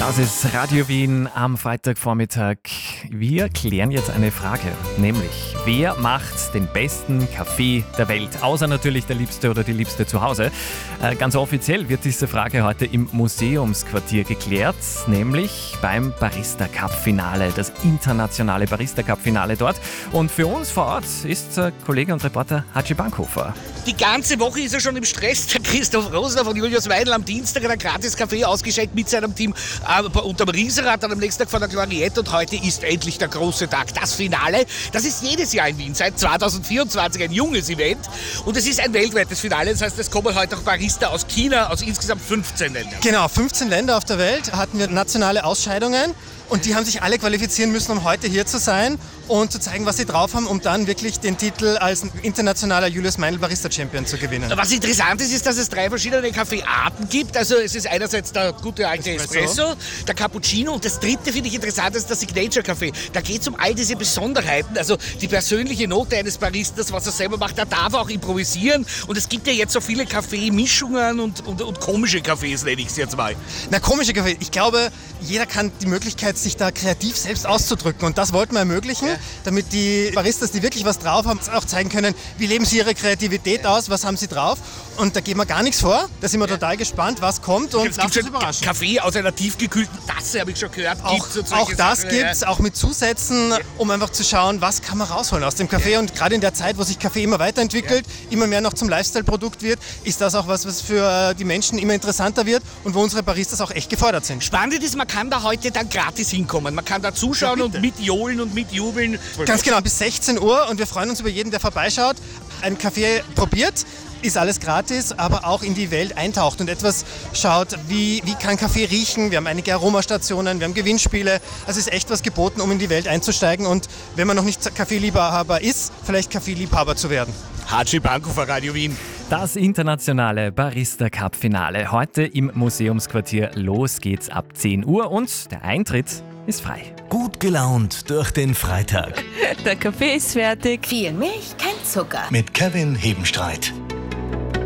Das ist Radio Wien am Freitagvormittag. Wir klären jetzt eine Frage, nämlich wer macht den besten Kaffee der Welt? Außer natürlich der Liebste oder die Liebste zu Hause. Ganz offiziell wird diese Frage heute im Museumsquartier geklärt, nämlich beim Barista Cup Finale, das internationale Barista Cup Finale dort. Und für uns vor Ort ist Kollege und Reporter Hatschi Bankhofer. Die ganze Woche ist er schon im Stress. Der Christoph Rosner von Julius Weidl am Dienstag hat ein gratis Kaffee ausgeschenkt mit seinem Team unterm Riesenrad, dann am nächsten Tag von der Gloriette, und heute ist endlich der große Tag, das Finale. Das ist jedes Jahr in Wien, seit 2024 ein junges Event, und es ist ein weltweites Finale. Das heißt, es kommen heute auch Barista aus China, aus insgesamt 15 Ländern. Genau, 15 Länder auf der Welt hatten wir nationale Ausscheidungen. Und die haben sich alle qualifizieren müssen, um heute hier zu sein und zu zeigen, was sie drauf haben, um dann wirklich den Titel als internationaler Julius Meindl Barista Champion zu gewinnen. Was interessant ist, dass es 3 verschiedene Kaffeearten gibt. Also es ist einerseits der gute alte Espresso, der Cappuccino, und das dritte finde ich interessant, ist der Signature Kaffee. Da geht es um all diese Besonderheiten, also die persönliche Note eines Baristas, was er selber macht. Da darf er auch improvisieren, und es gibt ja jetzt so viele Kaffeemischungen und komische Kaffees, nenne ich es jetzt mal. Na, komische Kaffee. Ich glaube, jeder kann die Möglichkeit, sich da kreativ selbst auszudrücken, und das wollten wir ermöglichen, damit die Baristas, die wirklich was drauf haben, auch zeigen können, wie leben sie ihre Kreativität aus, was haben sie drauf, und da geben wir gar nichts vor. Da sind wir total gespannt, was kommt, und lasst uns überraschen. Kaffee aus einer tiefgekühlten Tasse, habe ich schon gehört. Auch das gibt's, auch mit Zusätzen, um einfach zu schauen, was kann man rausholen aus dem Kaffee, und gerade in der Zeit, wo sich Kaffee immer weiterentwickelt, immer mehr noch zum Lifestyle-Produkt wird, ist das auch was für die Menschen immer interessanter wird und wo unsere Baristas auch echt gefordert sind. Spannend ist, man kann da heute dann gratis hinkommen. Man kann da zuschauen und mitjohlen und mitjubeln. Ganz genau, bis 16 Uhr, und wir freuen uns über jeden, der vorbeischaut, einen Kaffee probiert. Ist alles gratis, aber auch in die Welt eintaucht und etwas schaut, wie kann Kaffee riechen. Wir haben einige Aromastationen, wir haben Gewinnspiele. Also es ist echt was geboten, um in die Welt einzusteigen, und wenn man noch nicht Kaffeeliebhaber ist, vielleicht Kaffeeliebhaber zu werden. Hatschi Bankhofer, Radio Wien. Das internationale Barista Cup Finale heute im Museumsquartier. Los geht's ab 10 Uhr und der Eintritt ist frei. Gut gelaunt durch den Freitag. Der Kaffee ist fertig. Viel Milch, kein Zucker. Mit Kevin Hebenstreit.